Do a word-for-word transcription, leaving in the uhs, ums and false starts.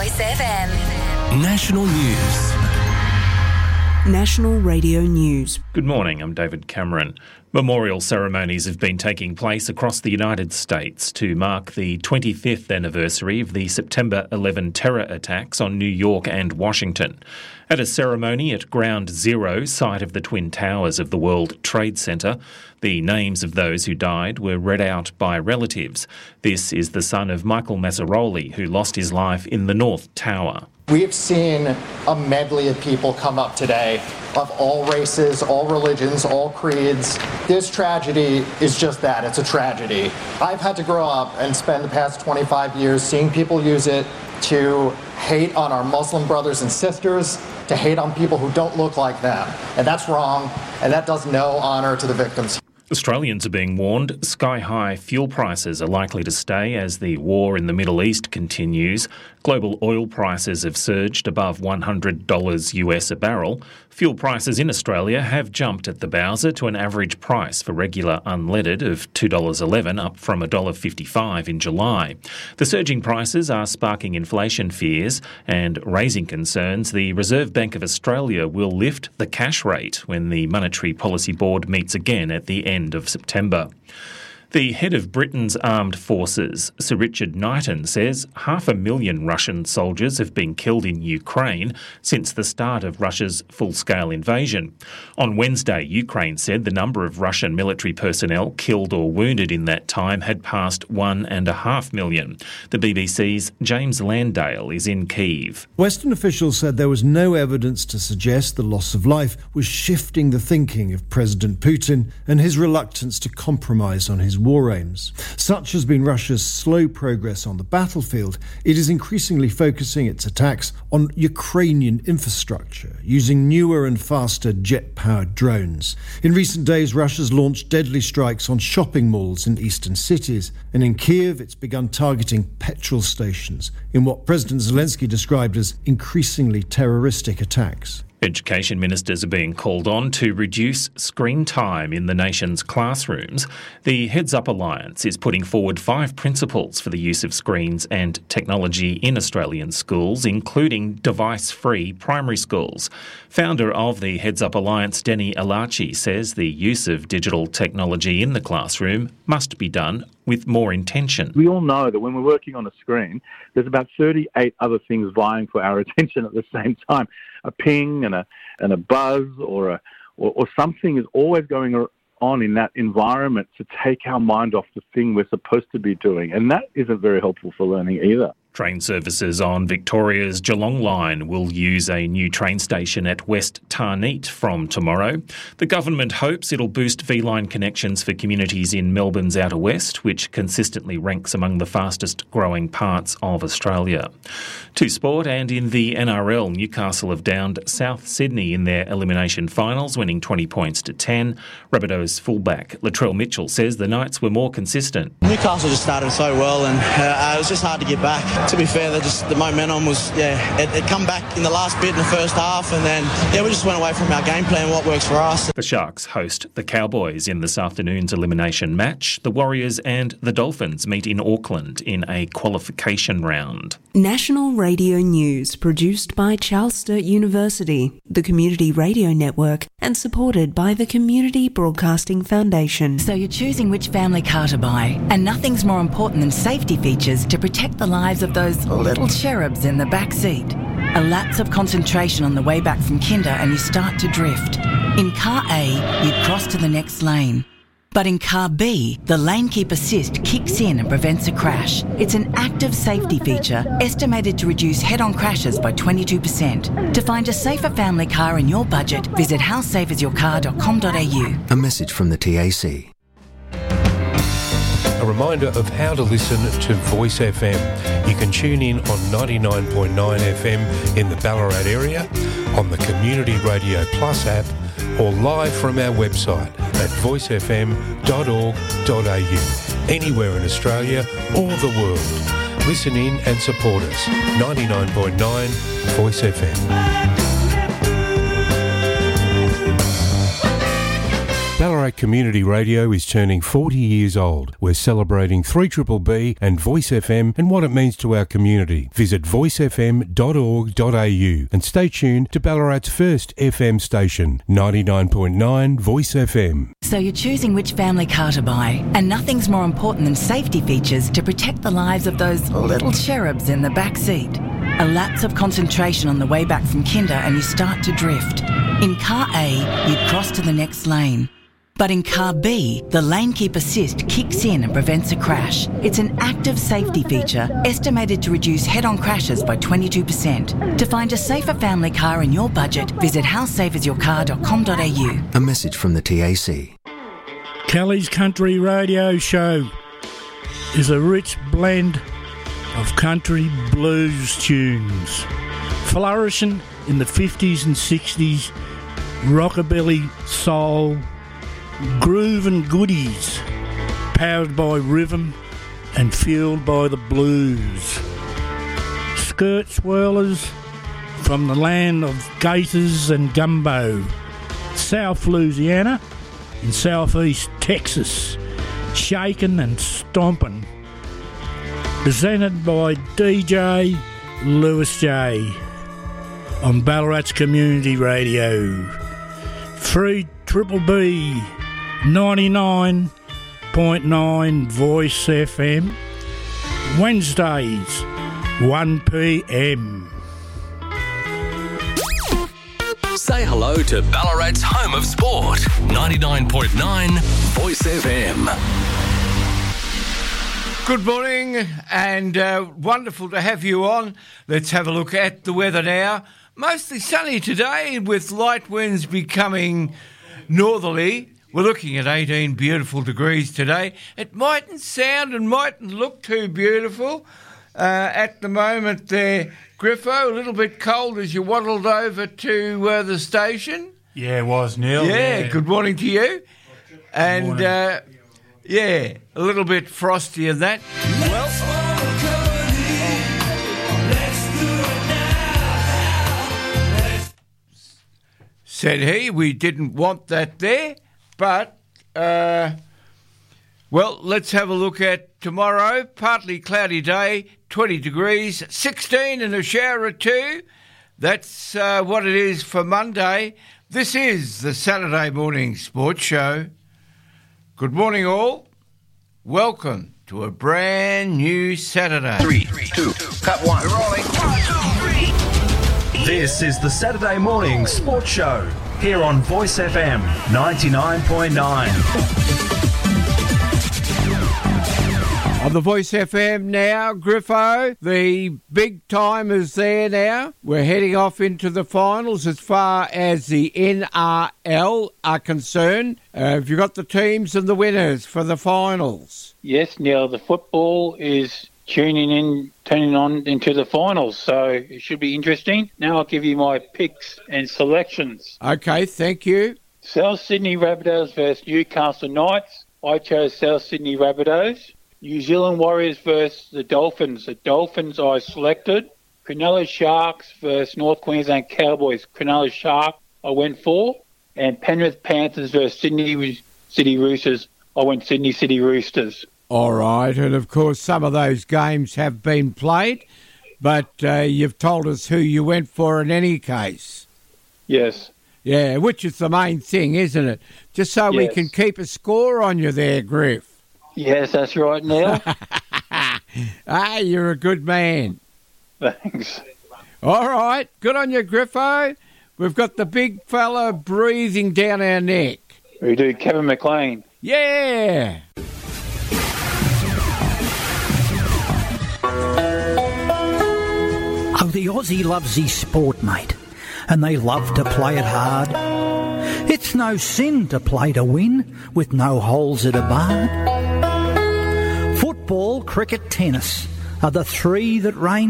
Voice F M. National News. National Radio News. Good morning, I'm David Cameron. Memorial ceremonies have been taking place across the United States to mark the twenty-fifth anniversary of the September eleventh terror attacks on New York and Washington. At a ceremony at Ground Zero, site of the Twin Towers of the World Trade Center, the names of those who died were read out by relatives. This is the son of Michael Mazzaroli, who lost his life in the North Tower. We've seen a medley of people come up today, of all races, all religions, all creeds. This tragedy is just that, it's a tragedy. I've had to grow up and spend the past twenty-five years seeing people use it to hate on our Muslim brothers and sisters, to hate on people who don't look like them. And that's wrong, and that does no honour to the victims. Australians are being warned sky-high fuel prices are likely to stay as the war in the Middle East continues. Global oil prices have surged above one hundred dollars U S a barrel. Fuel prices in Australia have jumped at the Bowser to an average price for regular unleaded of two dollars eleven, up from one dollar fifty-five in July. The surging prices are sparking inflation fears and raising concerns the Reserve Bank of Australia will lift the cash rate when the Monetary Policy Board meets again at the end of September. The head of Britain's armed forces, Sir Richard Knighton, says half a million Russian soldiers have been killed in Ukraine since the start of Russia's full-scale invasion. On Wednesday, Ukraine said the number of Russian military personnel killed or wounded in that time had passed one and a half million. The B B C's James Landale is in Kyiv. Western officials said there was no evidence to suggest the loss of life was shifting the thinking of President Putin and his reluctance to compromise on his war aims. Such has been Russia's slow progress on the battlefield. It is increasingly focusing its attacks on Ukrainian infrastructure, using newer and faster jet-powered drones. In recent days, Russia's launched deadly strikes on shopping malls in eastern cities, and in Kyiv, it's begun targeting petrol stations in what President Zelensky described as increasingly terroristic attacks. Education ministers are being called on to reduce screen time in the nation's classrooms. The Heads Up Alliance is putting forward five principles for the use of screens and technology in Australian schools, including device-free primary schools. Founder of the Heads Up Alliance, Denny Alachi, says the use of digital technology in the classroom must be done with more intention. We all know that when we're working on a screen, there's about thirty-eight other things vying for our attention at the same time. A ping and a and a buzz or a or, or something is always going on in that environment to take our mind off the thing we're supposed to be doing, and that isn't very helpful for learning either. Train services on Victoria's Geelong line will use a new train station at West Tarneet from tomorrow. The government hopes it'll boost V-Line connections for communities in Melbourne's Outer West, which consistently ranks among the fastest growing parts of Australia. To sport, and in the N R L, Newcastle have downed South Sydney in their elimination finals, winning twenty points to ten. Rabbitohs fullback Latrell Mitchell says the Knights were more consistent. Newcastle just started so well, and uh, it was just hard to get back. To be fair, just the momentum was, yeah, it, it come back in the last bit in the first half, and then, yeah, we just went away from our game plan, what works for us. The Sharks host the Cowboys in this afternoon's elimination match. The Warriors and the Dolphins meet in Auckland in a qualification round. National Radio News, produced by Charles Sturt University, the Community Radio Network, and supported by the Community Broadcasting Foundation. So you're choosing which family car to buy, and nothing's more important than safety features to protect the lives of those little cherubs in the back seat. A lapse of concentration on the way back from kinder and you start to drift. In car A, you cross to the next lane. But in car B, the Lane Keep Assist kicks in and prevents a crash. It's an active safety feature estimated to reduce head-on crashes by twenty-two percent. To find a safer family car in your budget, visit how safe is your car dot com dot a u. A message from the T A C. A reminder of how to listen to Voice F M. You can tune in on ninety-nine point nine F M in the Ballarat area, on the Community Radio Plus app, or live from our website at voice f m dot org dot a u. Anywhere in Australia or the world. Listen in and support us. ninety-nine point nine Voice F M. Ballarat Ballarat Community Radio is turning forty years old. We're celebrating three B B and Voice F M and what it means to our community. Visit voice f m dot org dot a u and stay tuned to Ballarat's first F M station, ninety-nine point nine Voice F M. So you're choosing which family car to buy, and nothing's more important than safety features to protect the lives of those little cherubs in the back seat. A lapse of concentration on the way back from kinder and you start to drift. In car A, you'd cross to the next lane. But in car B, the lane keep assist kicks in and prevents a crash. It's an active safety feature estimated to reduce head-on crashes by twenty-two percent. To find a safer family car in your budget, visit how safe is your car dot com dot a u. A message from the T A C. Kelly's Country Radio Show is a rich blend of country blues tunes, flourishing in the fifties and sixties, rockabilly, soul, groove and goodies, powered by rhythm and fueled by the blues. Skirt swirlers from the land of gators and gumbo, South Louisiana and southeast Texas, shaking and stomping. Presented by D J Lewis J on Ballarat's Community Radio. Free Triple B ninety-nine point nine Voice F M. Wednesdays, one p m. Say hello to Ballarat's home of sport, ninety-nine point nine Voice F M. Good morning and uh, wonderful to have you on. Let's have a look at the weather now. Mostly sunny today with light winds becoming northerly. We're looking at eighteen beautiful degrees today. It mightn't sound and mightn't look too beautiful uh, at the moment there, Griffo. A little bit cold as you waddled over to uh, the station. Yeah, it was, Neil. Yeah, yeah. Good morning to you. And... Uh, Yeah, a little bit frosty and that. Well, said he, we didn't want that there, but, uh, well, let's have a look at tomorrow. Partly cloudy day, twenty degrees, sixteen and a shower or two. That's uh, what it is for Monday. This is the Saturday Morning Sports Show. Good morning, all. Welcome to a brand new Saturday. Three, two, cut one. We're rolling. One, two, three. This is the Saturday Morning Sports Show here on Voice F M ninety-nine point nine. On the Voice F M now, Griffo, the big time is there now. We're heading off into the finals as far as the N R L are concerned. Uh, have you got the teams and the winners for the finals? Yes, Neil, the football is tuning in, turning on into the finals, so it should be interesting. Now I'll give you my picks and selections. Okay, thank you. South Sydney Rabbitohs versus Newcastle Knights. I chose South Sydney Rabbitohs. New Zealand Warriors versus the Dolphins. The Dolphins I selected. Cronulla Sharks versus North Queensland Cowboys. Cronulla Sharks I went for. And Penrith Panthers versus Sydney City Roosters. I went Sydney City Roosters. All right, and of course some of those games have been played, but uh, you've told us who you went for in any case. Yes. Yeah, which is the main thing, isn't it? Just so yes. we can keep a score on you there, Griff. Yes, that's right, Neil. Ah, you're a good man. Thanks. All right, good on you, Griffo. We've got the big fella breathing down our neck. We do, Kevin McLean. Yeah. Oh, the Aussie loves his sport, mate, and they love to play it hard. It's no sin to play to win with no holes at a bar. Football, cricket, tennis are the three that reign